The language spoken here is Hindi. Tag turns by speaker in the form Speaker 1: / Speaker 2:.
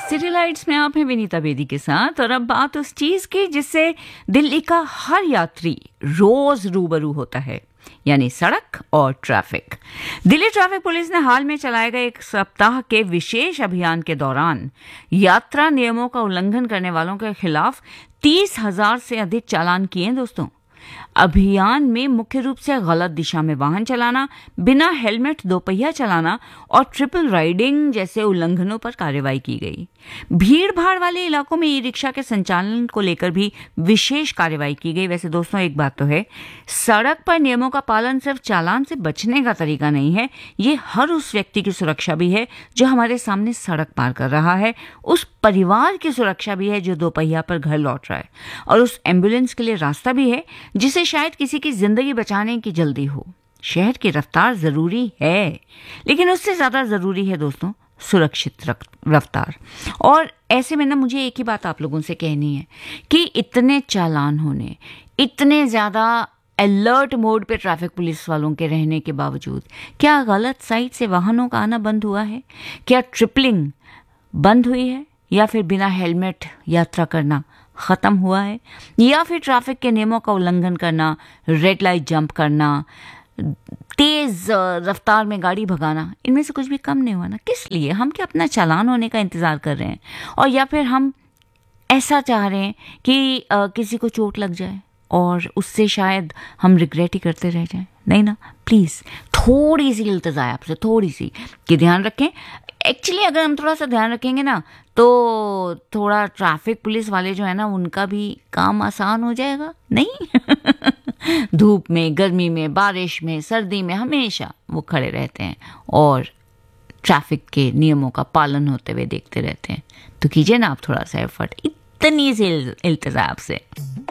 Speaker 1: सिटी लाइट्स में आप हैं विनीता बेदी के साथ। और अब बात उस चीज की जिससे दिल्ली का हर यात्री रोज रूबरू होता है, यानी सड़क और ट्रैफिक। दिल्ली ट्रैफिक पुलिस ने हाल में चलाए गए एक सप्ताह के विशेष अभियान के दौरान यात्रा नियमों का उल्लंघन करने वालों के खिलाफ 30,000 से अधिक चालान किए दोस्तों। अभियान में मुख्य रूप से गलत दिशा में वाहन चलाना, बिना हेलमेट दोपहिया चलाना और ट्रिपल राइडिंग जैसे उल्लंघनों पर कार्रवाई की गई। भीड़ भाड़ वाले इलाकों में ई रिक्शा के संचालन को लेकर भी विशेष कार्रवाई की गई। वैसे दोस्तों एक बात तो है, सड़क पर नियमों का पालन सिर्फ चालान से बचने का तरीका नहीं है, ये हर उस व्यक्ति की सुरक्षा भी है जो हमारे सामने सड़क पार कर रहा है, उस परिवार की सुरक्षा भी है जो दोपहिया पर घर लौट रहा है, और उस एम्बुलेंस के लिए रास्ता भी है जिसे शायद किसी की जिंदगी बचाने की जल्दी हो। शहर की रफ्तार जरूरी है, लेकिन उससे ज्यादा जरूरी है दोस्तों सुरक्षित रफ्तार। और ऐसे में ना मुझे एक ही बात आप लोगों से कहनी है कि इतने चालान होने, इतने ज्यादा अलर्ट मोड पे ट्रैफिक पुलिस वालों के रहने के बावजूद क्या गलत साइड से वाहनों का आना बंद हुआ है? क्या ट्रिपलिंग बंद हुई है? या फिर बिना हेलमेट यात्रा करना खत्म हुआ है? या फिर ट्रैफिक के नियमों का उल्लंघन करना, रेड लाइट जंप करना, तेज रफ्तार में गाड़ी भगाना, इनमें से कुछ भी कम नहीं हुआ ना? किस लिए? हम क्या अपना चालान होने का इंतजार कर रहे हैं? और या फिर हम ऐसा चाह रहे हैं कि किसी को चोट लग जाए और उससे शायद हम रिग्रेट ही करते रह जाएं? नहीं ना, प्लीज थोड़ी सी इल्तिजा है आपसे, थोड़ी सी कि ध्यान रखें। एक्चुअली अगर हम थोड़ा सा ध्यान रखेंगे ना तो थोड़ा ट्रैफिक पुलिस वाले जो है ना उनका भी काम आसान हो जाएगा। नहीं धूप में, गर्मी में, बारिश में, सर्दी में हमेशा वो खड़े रहते हैं और ट्रैफिक के नियमों का पालन होते हुए देखते रहते हैं। तो कीजिए ना आप थोड़ा सा एफर्ट, इतनी सी इल्तिजा आपसे।